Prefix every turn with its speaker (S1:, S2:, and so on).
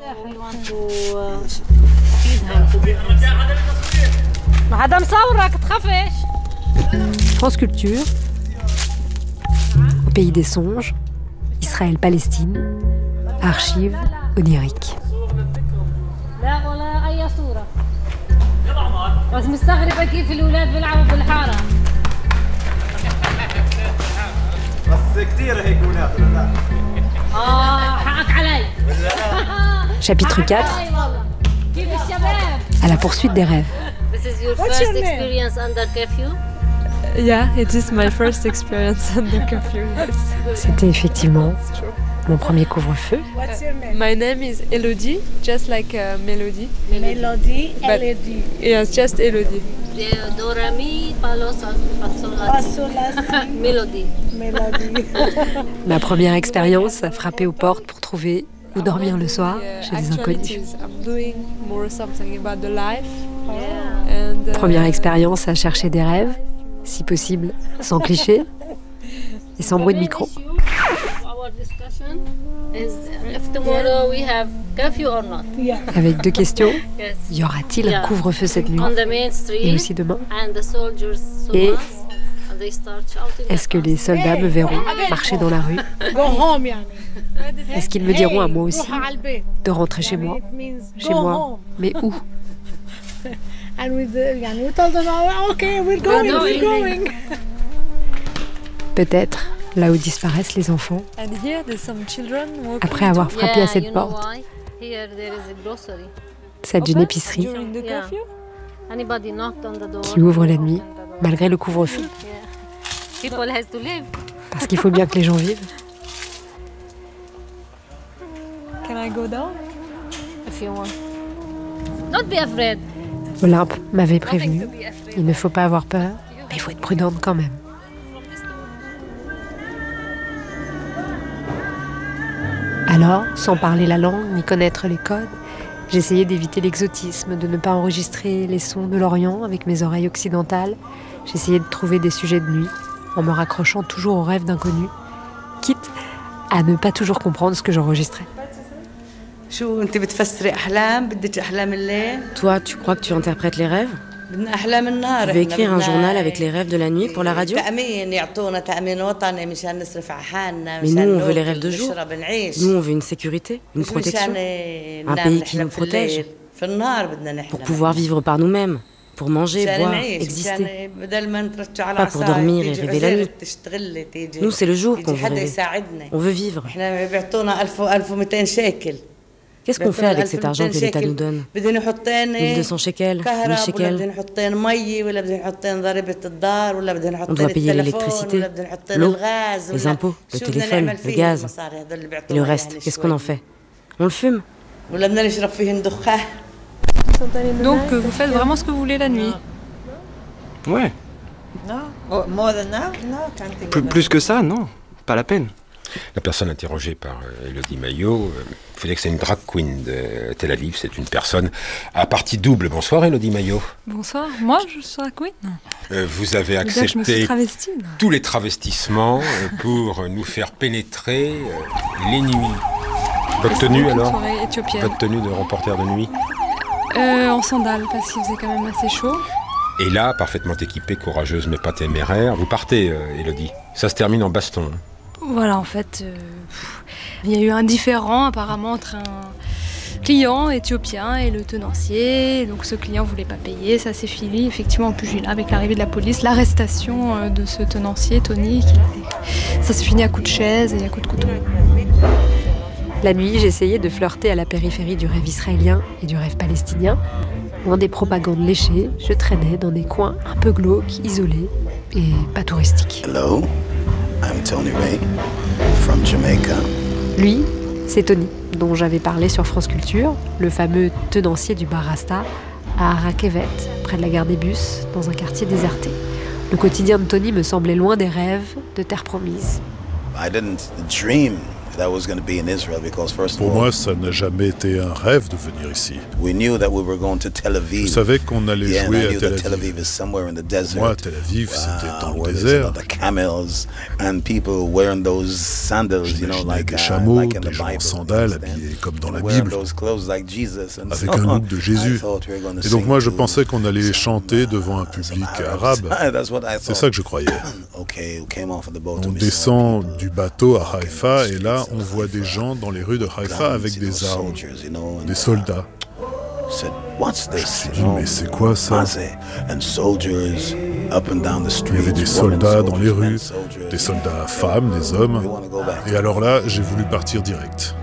S1: France Culture, au pays des songes, Israël-Palestine, archives oniriques. Chapitre 4. À la poursuite des rêves.
S2: This is your first experience under curfew?
S3: Yeah, it is my first experience under curfew, yes.
S1: C'était effectivement mon premier couvre-feu.
S4: What's your name?
S3: My name is Elodie, just like Melody.
S4: Melody,
S3: But-
S4: Elodie.
S3: Yes, just Elodie.
S2: Do, re, mi, fa, lo, sol, fa, sol, la, si. Melody.
S4: Melody.
S1: Ma première expérience à frapper aux portes pour trouver où dormir le soir chez des inconnus.
S3: I'm doing more something about the life.
S2: Yeah.
S3: And,
S1: Première expérience à chercher des rêves, si possible sans clichés et sans bruit de micro.
S2: Our discussion is if tomorrow we have curfew or not.
S4: Yeah.
S1: Avec deux questions.
S2: Yes.
S1: Y aura-t-il un couvre-feu cette nuit
S2: On the main street.
S1: et aussi demain?
S2: And the soldiers saw
S1: Et
S2: us, and they start shouting
S1: est-ce que
S2: at
S1: les
S2: us.
S1: soldats me verront marcher dans la rue?
S4: Go home, yani.
S1: Est-ce qu'ils me diront à moi aussi
S4: روح على البيت.
S1: de rentrer chez moi?
S4: It means
S1: Chez
S4: go
S1: moi.
S4: home.
S1: Mais où?
S4: And we told them, oh, okay, we're going.
S1: Peut-être là où disparaissent les enfants
S3: And here there's some children walking
S1: après avoir frappé
S2: Yeah,
S1: à cette
S2: you know
S1: porte.
S2: why? Here there is a grocery.
S1: Celle d'une épicerie
S3: during the
S2: Yeah.
S3: curfew.
S2: Anybody knocked on the door?
S1: qui ouvre la nuit
S2: open the door.
S1: malgré le couvre-feu.
S2: Yeah. People has to live.
S1: Parce qu'il faut bien que les gens vivent.
S3: Can I go down?
S2: If you want. Not be afraid.
S1: Olympe m'avait
S2: Nothing
S1: prévenu.
S2: to be afraid.
S1: Il ne faut pas avoir peur, mais il faut être prudente quand même. Alors, sans parler la langue ni connaître les codes, j'essayais d'éviter l'exotisme, de ne pas enregistrer les sons de l'Orient avec mes oreilles occidentales. J'essayais de trouver des sujets de nuit, en me raccrochant toujours aux rêves d'inconnus, quitte à ne pas toujours comprendre ce que j'enregistrais.
S5: شو انت بتفسري احلام بدك احلام الليل
S6: Toi, tu crois que tu interprètes les rêves?
S5: بدنا احلام النهار
S6: Tu veux écrire un journal avec les rêves de la nuit pour la radio?
S5: تأمين يعطونا تأمين وطني مشان نصرف على حالنا
S6: Mais nous, on veut les rêves de jour.
S5: نشرب نعيش
S6: Nous, on veut une sécurité, une
S5: مش
S6: protection,
S5: مشان
S6: un
S5: ننام
S6: pays qui
S5: نحلم
S6: nous
S5: في الليل.
S6: protège,
S5: في النهار بدنا نحلم
S6: pour pouvoir vivre par nous-mêmes, pour manger,
S5: مشان
S6: boire,
S5: نعيش
S6: exister.
S5: مشان بدل ما نترجع على
S6: Pas pour
S5: عصاية
S6: dormir et
S5: تيجي
S6: rêver la
S5: عزيرة
S6: nuit.
S5: تشتغل تيجي
S6: Nous, c'est le jour qu'on
S5: يجي
S6: veut
S5: حدا
S6: rêver.
S5: يساعدنا
S6: On veut vivre.
S5: احنا بيعطونا 1200 شيكل
S6: Qu'est-ce qu'on fait avec cet argent que l'État nous donne?
S5: بدنا نحطين
S6: 1200 shekels, 1000
S5: كهرب ولا
S6: shekels.
S5: بدنا نحطين مي ولا بدنا نحطين ضريبة الدار ولا بدنا
S6: On
S5: نحطين
S6: doit payer
S5: التلفون
S6: l'électricité,
S5: ولا بدنا نحطين
S6: l'eau,
S5: الغاز
S6: les
S5: ولا
S6: impôts, le
S5: شو بدنا
S6: téléphone,
S5: نعمل
S6: le
S5: فيهم
S6: gaz.
S5: المصاري هذول اللي
S6: Et
S5: بيعطونا
S6: le reste,
S5: يعني
S6: qu'est-ce
S5: شوي.
S6: qu'on en fait? On le fume.
S5: ولا بدنا نشرب فيهم دخان
S3: Donc vous faites vraiment ce que vous voulez la nuit.
S7: Ouais. Plus que ça, non. Pas la peine.
S8: La personne interrogée par Elodie Maillot, il faut dire que c'est une drag queen de Tel Aviv, c'est une personne à partie double. Bonsoir Elodie Maillot.
S3: Bonsoir, moi je suis queen.
S8: Vous avez
S3: Je me suis
S8: accepté
S3: travestie. non.
S8: tous les travestissements pour nous faire pénétrer les nuits. Votre tenue
S3: Une
S8: alors
S3: soirée éthiopienne.
S8: Votre tenue de reporter de nuit.
S3: En sandales parce qu'il faisait quand même assez chaud.
S8: Et là, parfaitement équipée, courageuse mais pas téméraire, vous partez Elodie. Ça se termine en baston. hein.
S3: Voilà, en fait, il y a eu un différend apparemment entre un client éthiopien et le tenancier. Donc ce client voulait pas payer, ça s'est fini effectivement en pugilat avec l'arrivée de la police, l'arrestation de ce tenancier, Tony. Ça s'est fini à coups de chaise et à coups de couteau.
S1: La nuit, j'essayais de flirter à la périphérie du rêve israélien et du rêve palestinien. Loin des propagandes léchées, je traînais dans des coins un peu glauques, isolés et pas touristiques.
S9: Hello, I'm Tony Ray from Jamaica.
S1: Lui, c'est Tony, dont j'avais parlé sur France Culture, le fameux tenancier du bar Rasta, à Rakevet, près de la gare des bus, dans un quartier déserté. Le quotidien de Tony me semblait loin des rêves de terre promise.
S9: I didn't dream that was going to be in Israel because first
S10: Pour
S9: of all,
S10: moi, ça n'a jamais été un rêve de venir ici.
S9: we knew that we were going to Tel Aviv.
S10: Je savais qu'on allait
S9: Yeah, and
S10: jouer
S9: I
S10: à
S9: knew
S10: Tel
S9: that Tel
S10: Aviv.
S9: Aviv is somewhere in the desert.
S10: Moi, Tel Aviv, c'était dans le
S9: where there's
S10: désert.
S9: a lot of camels and people wearing those sandals, you know,
S10: J'imaginais
S9: like
S10: des chameaux,
S9: like in the
S10: des gens en
S9: Bible,
S10: sandales,
S9: you understand?
S10: habillés comme dans la
S9: Wearing
S10: Bible,
S9: those clothes like Jesus and
S10: avec
S9: so
S10: un
S9: on.
S10: look de Jésus.
S9: I thought we were gonna
S10: Et donc
S9: sing
S10: moi, je
S9: to
S10: pensais qu'on allait
S9: some,
S10: chanter devant un public
S9: some
S10: arabe.
S9: Arabs. That's what I
S10: C'est
S9: thought.
S10: ça que je croyais.
S9: Okay, we came off of the boat
S10: On
S9: and we
S10: descend
S9: saw
S10: du bateau à Haïfa et là, on voit des gens dans les rues de Haïfa avec des armes, des soldats.
S9: said, "What's
S10: Je me
S9: this?"
S10: suis dit, mais c'est quoi ça?
S9: And soldiers up and down the streets.
S10: Il y avait des soldats dans les rues, des soldats femmes, des hommes. Et alors là, j'ai voulu partir direct.